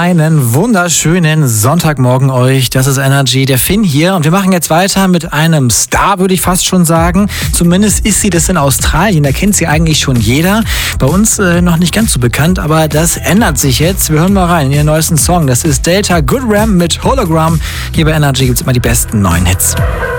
Einen wunderschönen Sonntagmorgen euch. Das ist Energy, der Finn hier. Und wir machen jetzt weiter mit einem Star, würde ich fast schon sagen. Zumindest ist sie das in Australien. Da kennt sie eigentlich schon jeder. Bei uns noch nicht ganz so bekannt, aber das ändert sich jetzt. Wir hören mal rein in ihren neuesten Song. Das ist Delta Goodram mit Hologram. Hier bei Energy gibt es immer die besten neuen Hits.